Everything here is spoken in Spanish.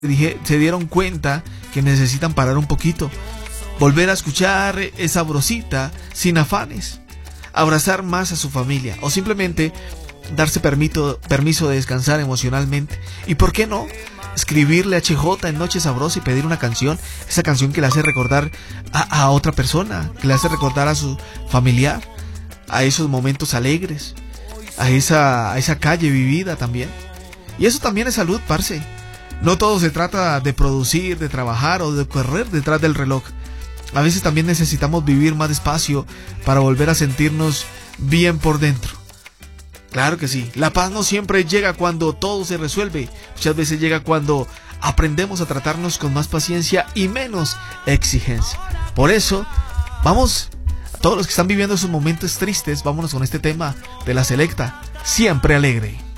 se dieron cuenta que necesitan parar un poquito, volver a escuchar esa sabrosita sin afanes, abrazar más a su familia o simplemente darse permiso de descansar emocionalmente. ¿Y por qué no? Escribirle a HJ en Noche Sabrosa y pedir una canción, esa canción que le hace recordar a otra persona, que le hace recordar a su familiar, a esos momentos alegres, a esa calle vivida también. Y eso también es salud, parce. No todo se trata de producir, de trabajar o de correr detrás del reloj. A veces también necesitamos vivir más despacio para volver a sentirnos bien por dentro. Claro que sí, la paz no siempre llega cuando todo se resuelve. Muchas veces llega cuando aprendemos a tratarnos con más paciencia y menos exigencia. Por eso, vamos, a todos los que están viviendo esos momentos tristes, vámonos con este tema de La Selecta, Siempre Alegre.